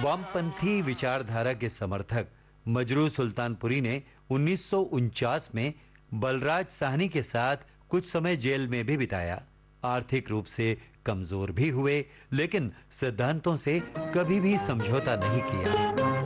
वामपंथी विचारधारा के समर्थक मजरू सुल्तानपुरी ने 1949 में बलराज साहनी के साथ कुछ समय जेल में भी बिताया। आर्थिक रूप से कमजोर भी हुए, लेकिन सिद्धांतों से कभी भी समझौता नहीं किया।